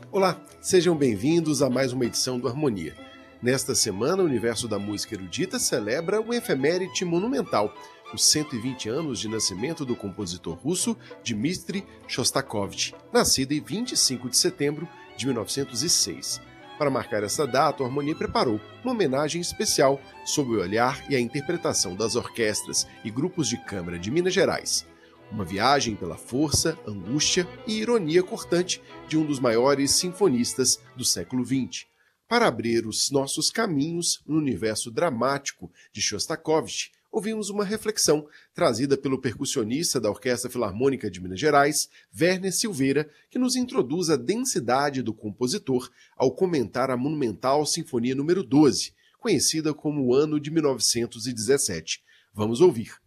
Olá, sejam bem-vindos a mais uma edição do Harmonia. Nesta semana, o universo da música erudita celebra um efeméride monumental, os 120 anos de nascimento do compositor russo Dmitri Shostakovich, nascido em 25 de setembro de 1906. Para marcar essa data, o Harmonia preparou uma homenagem especial sob o olhar e a interpretação das orquestras e grupos de câmara de Minas Gerais. Uma viagem pela força, angústia e ironia cortante de um dos maiores sinfonistas do século XX. Para abrir os nossos caminhos no universo dramático de Shostakovich, ouvimos uma reflexão trazida pelo percussionista da Orquestra Filarmônica de Minas Gerais, Werner Silveira, que nos introduz a densidade do compositor ao comentar a monumental Sinfonia número 12, conhecida como o ano de 1917. Vamos ouvir.